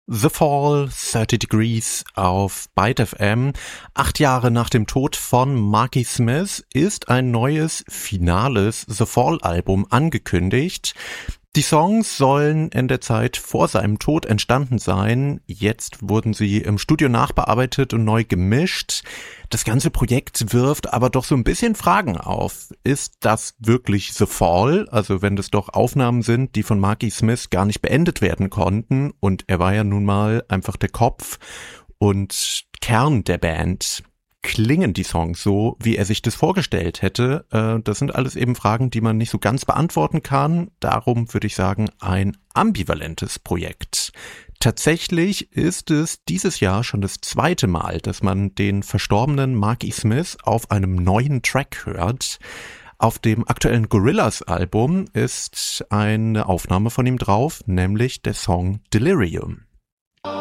The Fall, 30 Degrees auf Byte FM. 8 Jahre nach dem Tod von Marky Smith ist ein neues, finales The Fall-Album angekündigt. Die Songs sollen in der Zeit vor seinem Tod entstanden sein. Jetzt wurden sie im Studio nachbearbeitet und neu gemischt. Das ganze Projekt wirft aber doch so ein bisschen Fragen auf. Ist das wirklich The Fall? Also wenn das doch Aufnahmen sind, die von Marky Smith gar nicht beendet werden konnten. Und er war ja nun mal einfach der Kopf und Kern der Band. Klingen die Songs so, wie er sich das vorgestellt hätte? Das sind alles eben Fragen, die man nicht so ganz beantworten kann. Darum würde ich sagen, ein ambivalentes Projekt. Tatsächlich ist es dieses Jahr schon das zweite Mal, dass man den verstorbenen Marky Smith auf einem neuen Track hört. Auf dem aktuellen Gorillaz-Album ist eine Aufnahme von ihm drauf, nämlich der Song Delirium.